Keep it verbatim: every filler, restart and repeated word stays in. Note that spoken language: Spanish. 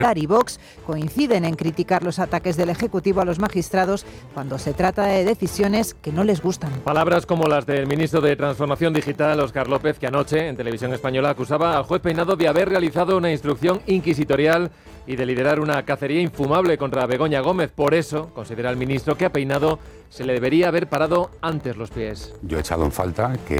y Vox coinciden en criticar los ataques del Ejecutivo a los magistrados cuando se trata de decisiones que no les gustan. Palabras como las del ministro de Transformación Digital, Óscar López, que anoche en Televisión Española acusaba al juez Peinado de haber realizado una instrucción inquisitorial y de liderar una cacería infumable contra Begoña Gómez. Por eso, considera el ministro que a Peinado se le debería haber parado antes los pies. Yo he echado en falta que